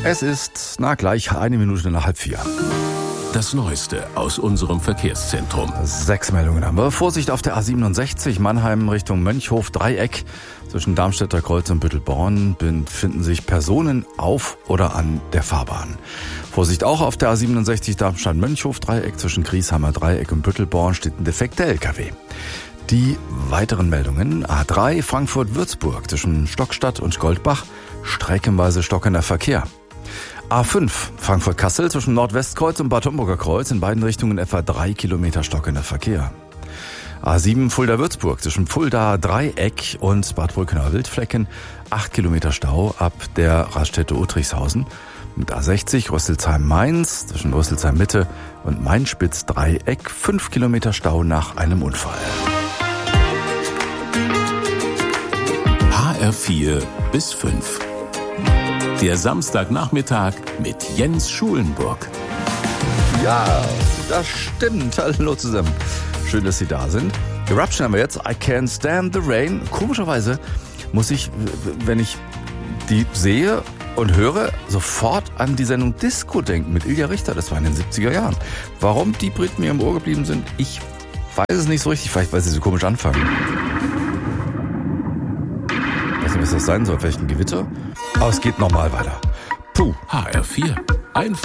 Es ist, gleich 1:03. Das Neueste aus unserem Verkehrszentrum. 6 Meldungen haben wir. Vorsicht auf der A67 Mannheim Richtung Mönchhof-Dreieck. Zwischen Darmstädter Kreuz und Büttelborn befinden sich Personen auf oder an der Fahrbahn. Vorsicht auch auf der A67 Darmstadt-Mönchhof-Dreieck. Zwischen Griesheimer Dreieck und Büttelborn steht ein defekter LKW. Die weiteren Meldungen. A3 Frankfurt-Würzburg zwischen Stockstadt und Goldbach. Streckenweise stockender Verkehr. A5 Frankfurt-Kassel zwischen Nordwestkreuz und Bad Homburger Kreuz in beiden Richtungen etwa 3 Kilometer stockender Verkehr. A7 Fulda-Würzburg zwischen Fulda-Dreieck und Bad Brückener-Wildflecken 8 Kilometer Stau ab der Raststätte Uttrichshausen. Mit A60 Rüsselsheim-Mainz zwischen Rüsselsheim-Mitte und Main-Spitz-Dreieck 5 Kilometer Stau nach einem Unfall. HR4 bis 5. Der Samstagnachmittag mit Jens Schulenburg. Ja, das stimmt. Hallo zusammen. Schön, dass Sie da sind. Eruption haben wir jetzt. I Can't Stand the Rain. Komischerweise muss ich, wenn ich die sehe und höre, sofort an die Sendung Disco denken mit Ilja Richter. Das war in den 70er Jahren. Warum die Briten mir im Ohr geblieben sind, ich weiß es nicht so richtig. Vielleicht, weil sie so komisch anfangen. Ich weiß nicht, was das sein soll. Vielleicht ein Gewitter? Aber es geht normal weiter. HR4. Einfach